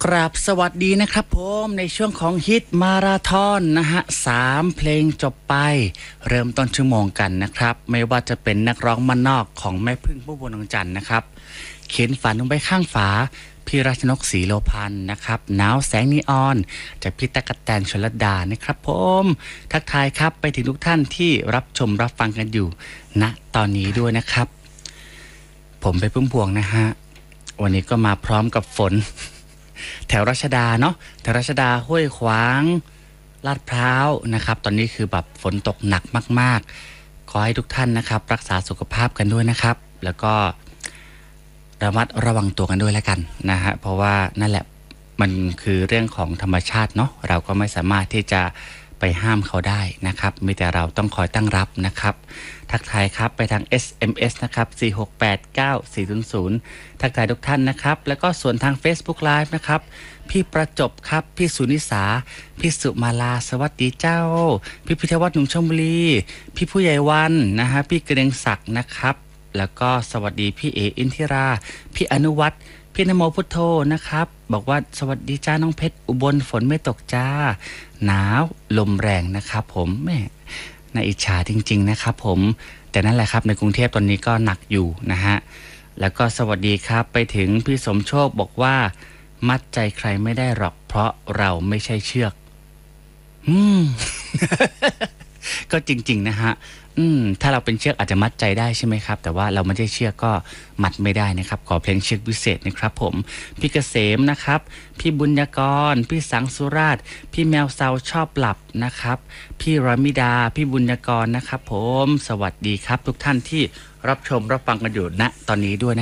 ราบสวัสดีนะครับผมในช่วงของฮิตมาราธอนนะฮะ3เพลงจบไปเริ่มต้นชั่วโมงกันนะครับไม่ว่าจะเป็นนักร้องมานนอกของแม่พึ่งผู้บนดวงจันทร์นะครับเขียนฝันลงไปข้างฝาพี่รัชนกศรีโลพันธ์นะครับหนาวแสงนีออนจากพี่ตั๊กแตนชลดานะครับผมทักทายครับไปถึงทุกท่านที่รับชมรับฟังกันอยู่ณตอนนี้ด้วยนะครับผมไปพุ่มพวงนะฮะวันนี้ก็มาพร้อมกับฝนแถวรัชดาเนาะแถวรัชดาห้วยขวางลาดพร้าวนะครับตอนนี้คือแบบฝนตกหนักมากๆขอให้ทุกท่านนะครับรักษาสุขภาพกันด้วยนะครับแล้วก็ระมัดระวังตัวกันด้วยแล้วกันนะฮะเพราะว่านั่นแหละมันคือเรื่องของธรรมชาติเนาะเราก็ไม่สามารถที่จะไปห้ามเขาได้นะครับมีแต่เราต้องคอยตั้งรับนะครับทักทายครับไปทาง SMS นะครับ4689400ทักทายทุกท่านนะครับแล้วก็ส่วนทาง Facebook Live นะครับพี่ประจบครับพี่สุนิสาพี่สุมาลาสวัสดีเจ้าพี่พิทวัฒน์หนุ่มชลบุรีพี่ผู้ใหญ่วันนะฮะพี่เกรียงศักดิ์นะครับแล้วก็สวัสดีพี่เออินทิราพี่อนุวัฒน์พี่นโมพุทโธนะครับบอกว่าสวัสดีจ้าน้องเพชรอุบลฝนไม่ตกจ้าหนาวลมแรงนะครับผมแม่น่าอิจฉาจริงๆนะครับผมแต่นั่นแหละครับในกรุงเทพตอนนี้ก็หนักอยู่นะฮะแล้วก็สวัสดีครับไปถึงพี่สมโชคบอกว่ามัดใจใครไม่ได้หรอกเพราะเราไม่ใช่เชือก ก็จริงๆนะฮะถ้าเราเป็นเชือกอาจจะมัดใจได้ใช่ไหมครับแต่ว่าเราไม่ใช่เชือกก็มัดไม่ได้นะครับขอเพลงเชือกพิเศษนะครับผมพี่เกษมนะครับพี่บุญญากรพี่สังสุราชพี่แมวเซาชอบหลับนะครับพี่รามิดาพี่บุญญากรนะครับผมสวัสดีครับทุกท่านที่รับชมรับฟังกันอยู่ณตอนนี้ด้วย